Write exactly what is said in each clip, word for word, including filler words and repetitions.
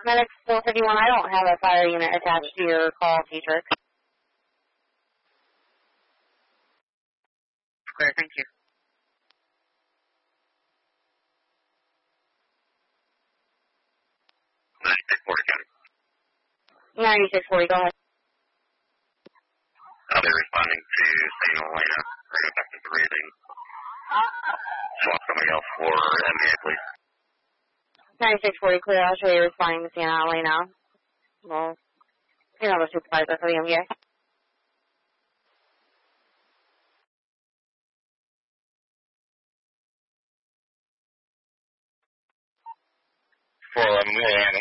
Medic four fifty-one, I don't have a fire unit attached to your call, T-Trix. Clear, thank you. ninety-six forty, County. ninety-six forty, go ahead. I'll be responding to Saint Helena, right back to the reading. Swap somebody else for M B A, please. ninety-six forty, clear. I'll show you responding to Santa Elena. Well, you know the supervisor for the M B A. four eleven, go ahead.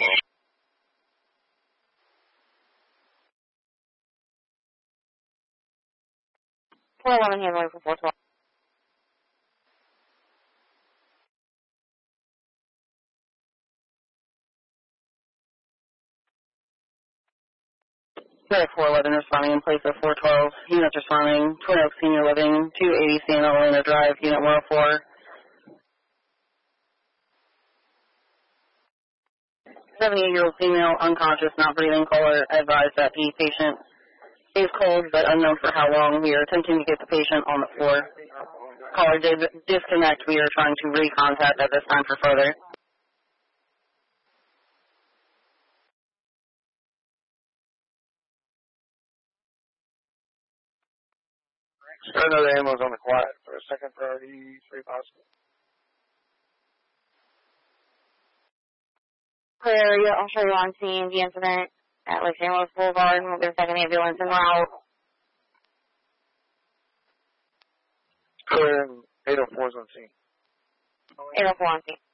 four eleven handling for four twelve. Medic four eleven responding in place of four twelve. Units responding, Twin Oaks Senior Living, two eighty Santa Elena Drive, Unit one oh four. seventy-eight-year-old female, unconscious, not breathing. Caller advised that the patient is cold but unknown for how long. We are attempting to get the patient on the floor. Caller did disconnect. We are trying to recontact at this time for further. I know the ammo's on the quiet for a second priority, three possible. Clear, yeah, I'll show you on scene the incident at Lake Saint Louis Boulevard. We'll get a second ambulance en route. Clear, eight oh four's on scene. eight oh four on scene.